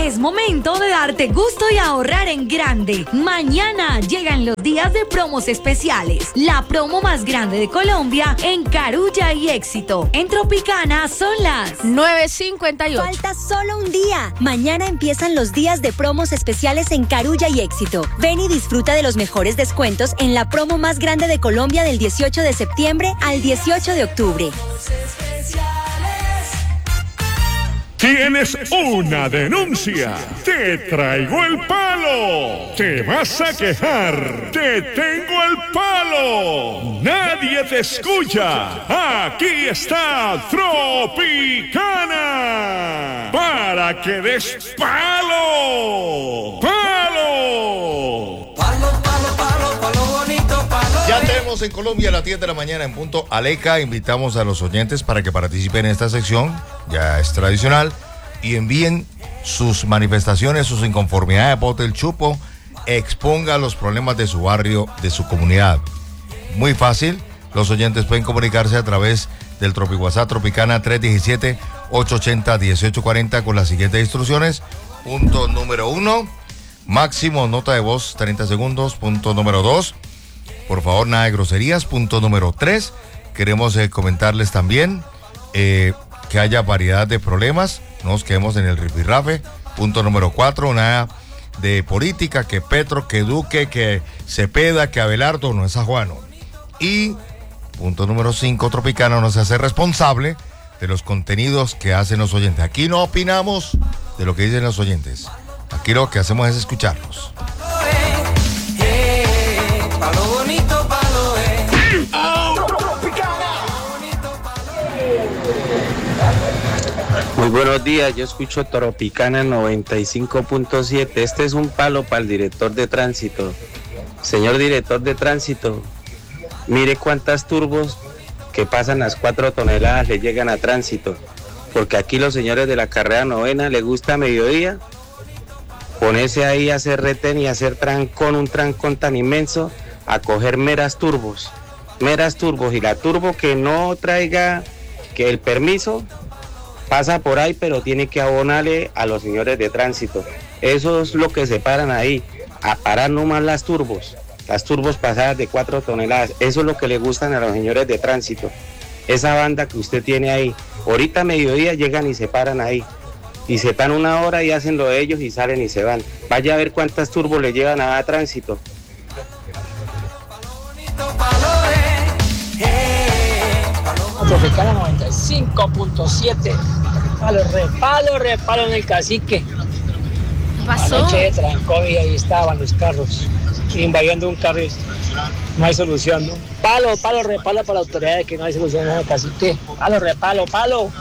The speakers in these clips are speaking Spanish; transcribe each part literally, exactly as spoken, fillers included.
Es momento de darte gusto y ahorrar en grande. Mañana llegan los días de promos especiales. La promo más grande de Colombia en Carulla y Éxito. En Tropicana son las nueve cincuenta y ocho. Falta solo un día. Mañana empiezan los días de promos especiales en Carulla y Éxito. Ven y disfruta de los mejores descuentos en la promo más grande de Colombia del dieciocho de septiembre al dieciocho de octubre. ¿Tienes una denuncia? ¡Te traigo el palo! ¿Te vas a quejar? ¡Te tengo el palo! ¡Nadie te escucha! ¡Aquí está Tropicana! ¡Para que des palo! ¡Palo! Palo, palo, palo, palo bonito, palo. Ya tenemos en Colombia a las diez de la mañana en punto Aleca. Invitamos a los oyentes para que participen en esta sección, ya es tradicional, y envíen sus manifestaciones, sus inconformidades, bote el chupo, exponga los problemas de su barrio, de su comunidad. Muy fácil, los oyentes pueden comunicarse a través del Tropi WhatsApp Tropicana tres uno siete, ocho ocho cero, uno ocho cuatro cero con las siguientes instrucciones. Punto número uno, máximo nota de voz treinta segundos. Punto número dos, por favor, nada de groserías. Punto número tres, queremos eh, comentarles también eh, que haya variedad de problemas, no nos quedemos en el rifirrafe. Punto número cuatro, nada de política, que Petro, que Duque, que Cepeda, que Abelardo, no es ajuano. Y punto número cinco, Tropicana no se hace responsable de los contenidos que hacen los oyentes. Aquí no opinamos de lo que dicen los oyentes. Aquí lo que hacemos es escucharlos. Palo bonito, palo, eh. Muy buenos días, yo escucho Tropicana noventa y cinco punto siete. Este es un palo para el director de tránsito. Señor director de tránsito, mire cuántas turbos que pasan las cuatro toneladas le llegan a tránsito. Porque aquí los señores de la carrera novena les gusta a mediodía ponerse ahí a hacer retén y hacer trancón, un trancón tan inmenso, a coger meras turbos, meras turbos, y la turbo que no traiga que el permiso pasa por ahí, pero tiene que abonarle a los señores de tránsito. Eso es lo que se paran ahí, a parar nomás las turbos, las turbos pasadas de cuatro toneladas, eso es lo que le gustan a los señores de tránsito, esa banda que usted tiene ahí. Ahorita a mediodía llegan y se paran ahí, y se están una hora y hacen lo de ellos y salen y se van. Vaya a ver cuántas turbos le llevan a tránsito. Tropicana noventa y cinco punto siete. Palo, repalo, repalo en el Cacique. ¿Qué pasó? Anoche trancó y ahí estaban los carros invadiendo un carro. No hay solución, ¿no? Palo, palo, repalo para la autoridad de que no hay solución en el Cacique. Palo, repalo, palo.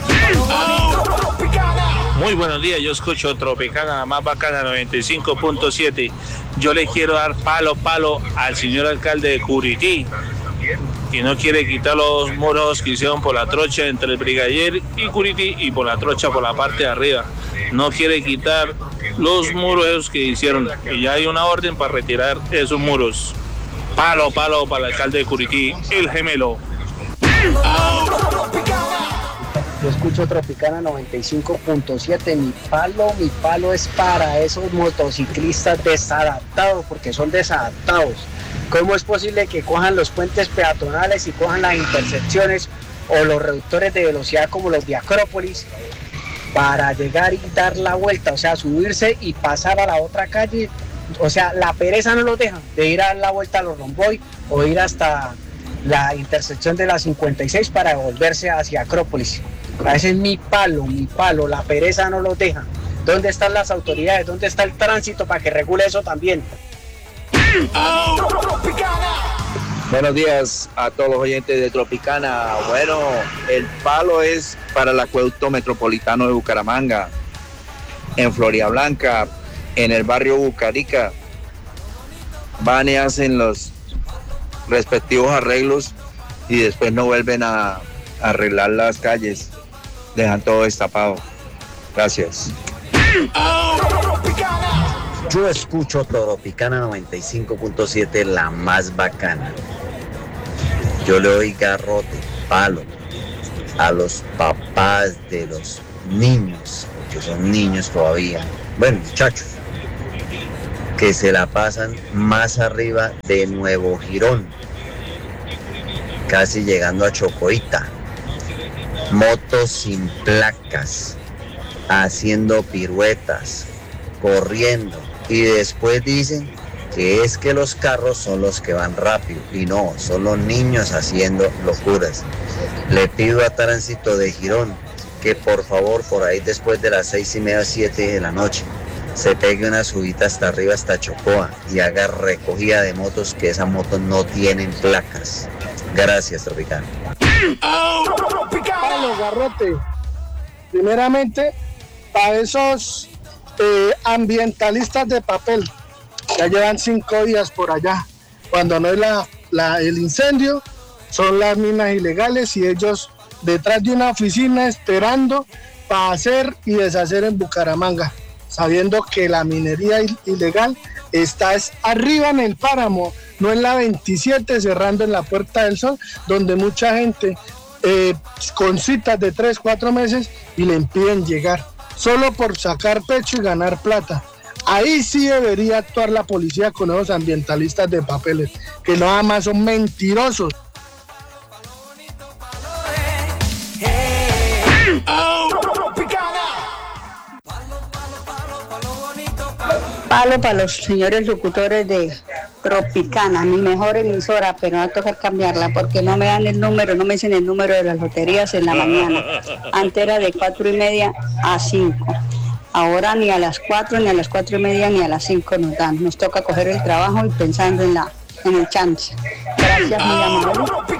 Muy buenos días, yo escucho Tropicana, la más bacana, noventa y cinco punto siete. Yo le quiero dar palo, palo al señor alcalde de Curití, que no quiere quitar los muros que hicieron por la trocha entre el Brigadier y Curití y por la trocha por la parte de arriba. No quiere quitar los muros que hicieron, y ya hay una orden para retirar esos muros. Palo, palo para el alcalde de Curití, el gemelo. Yo escucho Tropicana noventa y cinco punto siete. Mi palo, mi palo es para esos motociclistas desadaptados, porque son desadaptados. ¿Cómo es posible que cojan los puentes peatonales y cojan las intersecciones o los reductores de velocidad como los de Acrópolis para llegar y dar la vuelta? O sea, subirse y pasar a la otra calle. O sea, la pereza no los deja de ir a dar la vuelta a los Romboy o ir hasta la intersección de la cincuenta y seis para volverse hacia Acrópolis. Ese es mi palo, mi palo, la pereza no los deja. ¿Dónde están las autoridades? ¿Dónde está el tránsito para que regule eso también? Buenos días a todos los oyentes de Tropicana. Bueno, el palo es para el acueducto metropolitano de Bucaramanga, en Floridablanca, en el barrio Bucarica. Van y hacen los respectivos arreglos y después no vuelven a arreglar las calles, dejan todo destapado. Gracias. Yo escucho Tropicana noventa y cinco punto siete, la más bacana. Yo le doy garrote, palo, a los papás de los niños porque son niños todavía, bueno, muchachos, que se la pasan más arriba de Nuevo Girón, casi llegando a Chocoita. Motos sin placas, haciendo piruetas, corriendo, y después dicen que es que los carros son los que van rápido, y no, son los niños haciendo locuras. Le pido a Tránsito de Girón que por favor por ahí después de las seis y media, siete de la noche, se pegue una subida hasta arriba, hasta Chocoa, y haga recogida de motos, que esas motos no tienen placas. Gracias, Tropicana. Palo, garrote. Primeramente, para esos eh, ambientalistas de papel, ya llevan cinco días por allá. Cuando no es la, la, el incendio, son las minas ilegales, y ellos detrás de una oficina esperando para hacer y deshacer en Bucaramanga, sabiendo que la minería ilegal está es arriba en el páramo, no en la veintisiete, cerrando en la Puerta del Sol, donde mucha gente eh, con citas de tres, cuatro meses y le impiden llegar, solo por sacar pecho y ganar plata. Ahí sí debería actuar la policía con esos ambientalistas de papeles, que nada más son mentirosos. Palo para los señores locutores de Tropicana, mi mejor emisora, pero va a tocar cambiarla porque no me dan el número, no me dicen el número de las loterías en la mañana. Antes era de cuatro y media a cinco. Ahora ni a las cuatro, ni a las cuatro y media, ni a las cinco nos dan. Nos toca coger el trabajo y pensando en la en el chance. Gracias, mi amor.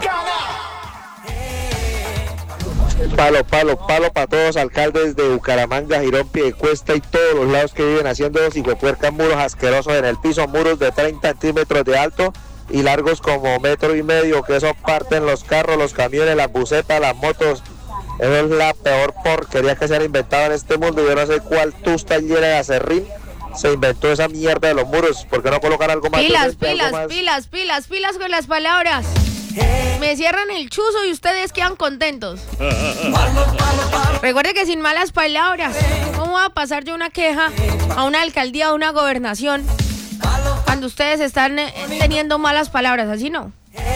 Palo, palo, palo para todos los alcaldes de Bucaramanga, Girón, Piedecuesta y todos los lados que viven haciendo los hijuepuercas muros asquerosos en el piso, muros de treinta centímetros de alto y largos como metro y medio, que eso parten los carros, los camiones, las busetas, las motos. Eso es la peor porquería que se han inventado en este mundo. Yo no sé cuál tusta llena de acerrín se inventó esa mierda de los muros. ¿Por qué no colocan algo más? Pilas, decente, pilas, algo más? pilas, pilas, pilas con las palabras. Me cierran el chuzo y ustedes quedan contentos. Recuerde que sin malas palabras, ¿cómo va a pasar yo una queja a una alcaldía o una gobernación cuando ustedes están eh, teniendo malas palabras? Así no.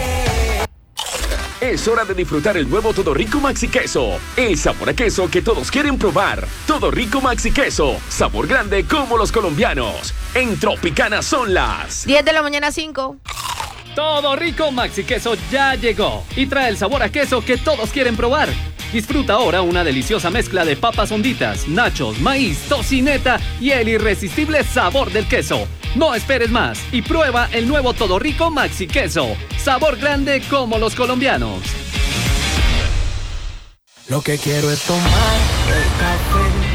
Es hora de disfrutar el nuevo Todo Rico Maxi Queso. El sabor a queso que todos quieren probar. Todo Rico Maxi Queso. Sabor grande como los colombianos. En Tropicana son las diez de la mañana, cinco. Todo Rico Maxi Queso ya llegó y trae el sabor a queso que todos quieren probar. Disfruta ahora una deliciosa mezcla de papas honditas, nachos, maíz, tocineta y el irresistible sabor del queso. No esperes más y prueba el nuevo Todo Rico Maxi Queso. Sabor grande como los colombianos. Lo que quiero es tomar el café.